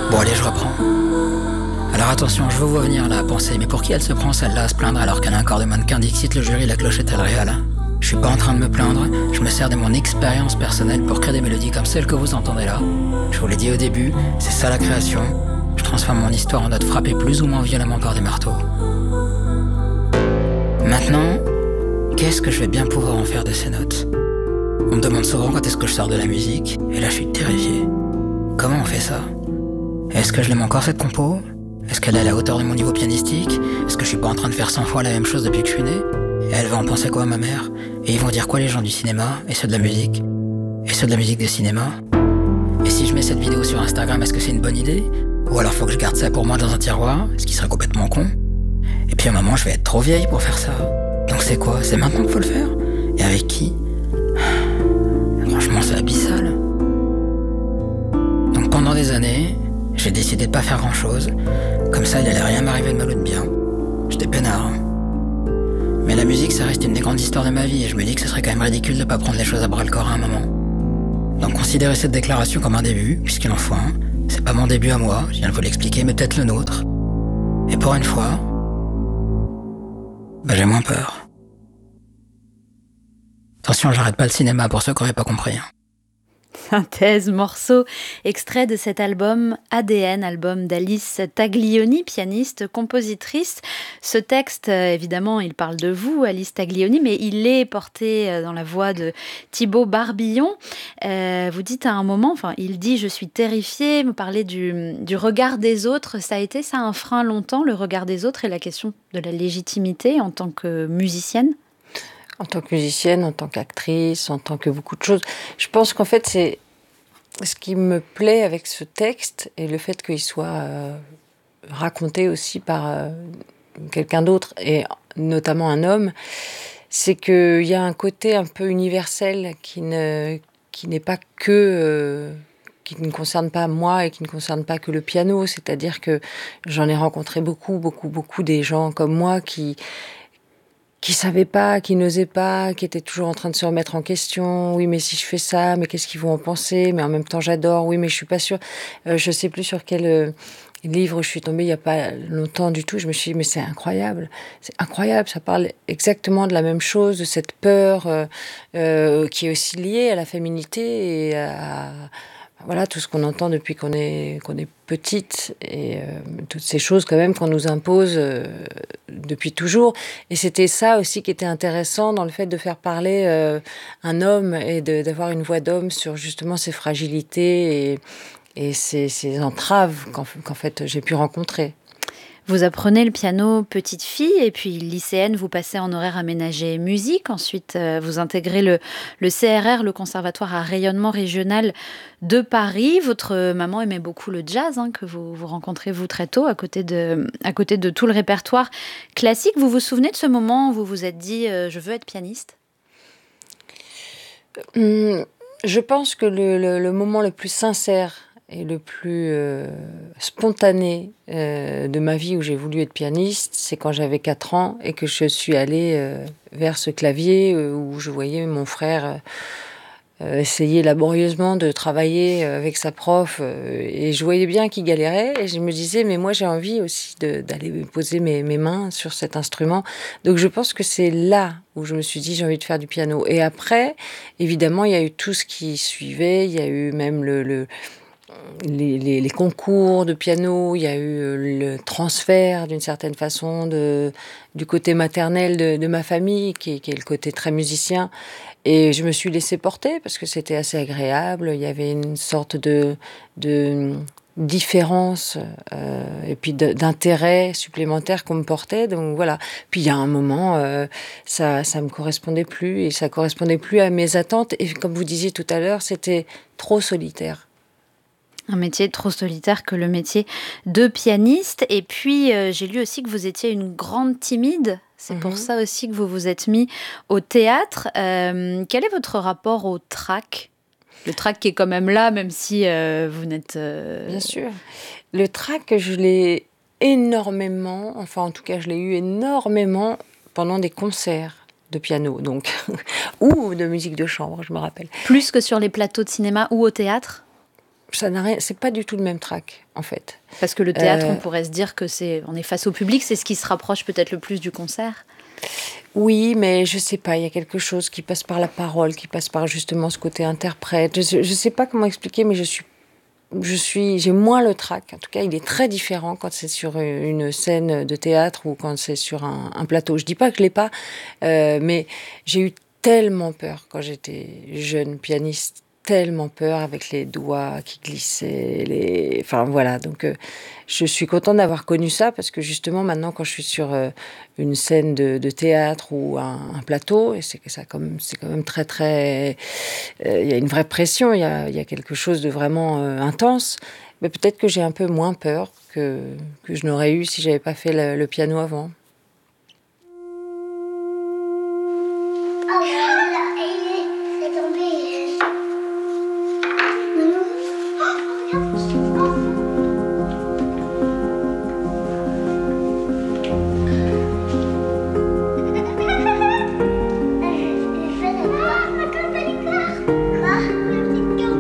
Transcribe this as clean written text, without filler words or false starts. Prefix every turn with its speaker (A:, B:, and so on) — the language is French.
A: Bon allez, je reprends. Alors attention, je vous vois venir là à penser, mais pour qui elle se prend celle-là à se plaindre alors qu'elle a un corps de mannequin Dixit, le jury, la clochette et le réal? Je suis pas en train de me plaindre, je me sers de mon expérience personnelle pour créer des mélodies comme celles que vous entendez là. Je vous l'ai dit au début, c'est ça la création. Je transforme mon histoire en notes frappées plus ou moins violemment par des marteaux. Maintenant, qu'est-ce que je vais bien pouvoir en faire de ces notes? On me demande souvent quand est-ce que je sors de la musique, et là je suis terrifié. Comment on fait ça? Est-ce que je l'aime encore cette compo? Est-ce qu'elle est à la hauteur de mon niveau pianistique? Est-ce que je suis pas en train de faire 100 fois la même chose depuis que je suis né? Et elle va en penser quoi, ma mère? Et ils vont dire quoi les gens du cinéma? Et ceux de la musique? Et ceux de la musique de cinéma? Et si je mets cette vidéo sur Instagram, est-ce que c'est une bonne idée? Ou alors faut que je garde ça pour moi dans un tiroir, ce qui serait complètement con? Et puis à un moment, je vais être trop vieille pour faire ça. Donc c'est quoi? C'est maintenant qu'il faut le faire? Et avec qui? Franchement, c'est abyssal. Donc pendant des années, j'ai décidé de pas faire grand-chose. Comme ça, il allait rien m'arriver de mal ou de bien. J'étais peinard. Mais la musique, ça reste une des grandes histoires de ma vie, et je me dis que ce serait quand même ridicule de pas prendre les choses à bras-le-corps à un moment. Donc considérez cette déclaration comme un début, puisqu'il en faut un. C'est pas mon début à moi, je viens de vous l'expliquer, mais peut-être le nôtre. Et pour une fois, j'ai moins peur. Attention, j'arrête pas le cinéma pour ceux qui n'auraient pas compris.
B: Synthèse, morceau, extrait de cet album ADN, album d'Alice Taglioni, pianiste, compositrice. Ce texte, évidemment, il parle de vous, Alice Taglioni, mais il est porté dans la voix de Thibaut Barbillon. Vous dites à un moment, il dit « Je suis terrifiée », vous parlez du regard des autres. Ça a été ça un frein longtemps, le regard des autres et la question de la légitimité en tant que musicienne?
C: En tant que musicienne, en tant qu'actrice, en tant que beaucoup de choses. Je pense qu'en fait, c'est ce qui me plaît avec ce texte et le fait qu'il soit raconté aussi par quelqu'un d'autre, et notamment un homme, c'est qu'il y a un côté un peu universel qui n'est pas que... qui ne concerne pas moi et qui ne concerne pas que le piano. C'est-à-dire que j'en ai rencontré beaucoup des gens comme moi qui savaient pas, qui n'osaient pas, qui étaient toujours en train de se remettre en question. Oui, mais si je fais ça, mais qu'est-ce qu'ils vont en penser? Mais en même temps, j'adore. Oui, mais je suis pas sûre. Je sais plus sur quel livre je suis tombée il y a pas longtemps du tout. Je me suis dit, mais c'est incroyable. C'est incroyable. Ça parle exactement de la même chose, de cette peur qui est aussi liée à la féminité et à voilà, tout ce qu'on entend depuis qu'on est petite et toutes ces choses quand même qu'on nous impose depuis toujours. Et c'était ça aussi qui était intéressant dans le fait de faire parler un homme et d'avoir une voix d'homme sur justement ses fragilités et ces entraves qu'en fait j'ai pu rencontrer.
B: Vous apprenez le piano petite fille et puis lycéenne, vous passez en horaire aménagé musique. Ensuite, vous intégrez le CRR, le Conservatoire à rayonnement régional de Paris. Votre maman aimait beaucoup le jazz, que vous rencontrez vous très tôt, à côté de tout le répertoire classique. Vous vous souvenez de ce moment où vous vous êtes dit « je veux être pianiste » ?
C: Je pense que le moment le plus sincère et le plus spontané de ma vie où j'ai voulu être pianiste, c'est quand j'avais 4 ans et que je suis allée vers ce clavier où je voyais mon frère essayer laborieusement de travailler avec sa prof et je voyais bien qu'il galérait et je me disais mais moi j'ai envie aussi d'aller poser mes mains sur cet instrument. Donc je pense que c'est là où je me suis dit j'ai envie de faire du piano. Et après, évidemment, il y a eu tout ce qui suivait, il y a eu même les concours de piano, il y a eu le transfert d'une certaine façon du côté maternel de ma famille, qui est le côté très musicien. Et je me suis laissée porter parce que c'était assez agréable. Il y avait une sorte de différence et puis d'intérêt supplémentaire qu'on me portait. Donc voilà. Puis il y a un moment, ça me correspondait plus et ça correspondait plus à mes attentes. Et comme vous disiez tout à l'heure, c'était trop solitaire.
B: Un métier trop solitaire que le métier de pianiste. Et puis, j'ai lu aussi que vous étiez une grande timide. C'est pour ça aussi que vous vous êtes mis au théâtre. Quel est votre rapport au trac ? Le trac qui est quand même là, même si vous n'êtes...
C: Bien sûr. Le trac, je l'ai énormément, enfin en tout cas, je l'ai eu énormément pendant des concerts de piano, donc, ou de musique de chambre, je me rappelle.
B: Plus que sur les plateaux de cinéma ou au théâtre ?
C: ça n'a rien, c'est pas du tout le même trac, en fait.
B: Parce que le théâtre, on pourrait se dire on est face au public, c'est ce qui se rapproche peut-être le plus du concert.
C: Oui, mais je sais pas, il y a quelque chose qui passe par la parole, qui passe par justement ce côté interprète. Je sais pas comment expliquer, mais j'ai moins le trac. En tout cas, il est très différent quand c'est sur une scène de théâtre ou quand c'est sur un plateau. Je dis pas que je l'ai pas, mais j'ai eu tellement peur quand j'étais jeune pianiste, tellement peur avec les doigts qui glissaient, enfin voilà. Donc je suis contente d'avoir connu ça parce que justement maintenant quand je suis sur une scène de théâtre ou un plateau, et c'est quand même très très, il y a une vraie pression, il y a quelque chose de vraiment intense. Mais peut-être que j'ai un peu moins peur que je n'aurais eu si j'avais pas fait le piano avant.
D: Oh,